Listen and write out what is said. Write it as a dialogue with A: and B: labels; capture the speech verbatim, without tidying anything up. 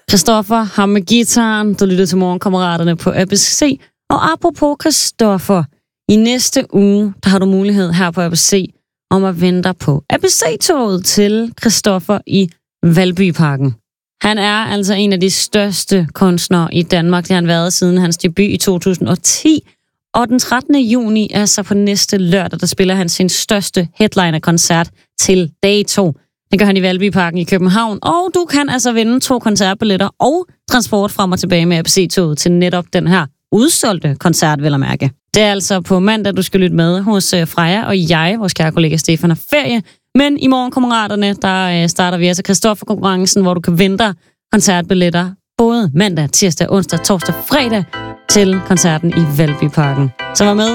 A: Christoffer, ham med guitaren, du lytter til Morgenkammeraterne på A B C. Og apropos Christoffer, i næste uge, der har du mulighed her på A B C om at vente på A B C-toget til Christoffer i Valbyparken. Han er altså en af de største kunstnere i Danmark. Det har han været siden hans debut i to tusind og ti. Og den trettende juni, altså på næste lørdag, der spiller han sin største headliner-koncert til dato. Det gør han i Valbyparken i København. Og du kan altså vinde to koncertbilletter og transport frem og tilbage med A B C-toget til netop den her udsolgte koncert, vel at mærke. Det er altså på mandag, du skal lytte med hos Freja og jeg, vores kære kollega Stefan, har ferie. Men i Morgenkammeraterne, der starter vi altså Christoffer-konkurrencen, hvor du kan vinde koncertbilletter både mandag, tirsdag, onsdag, torsdag, fredag til koncerten i Valbyparken. Så var med.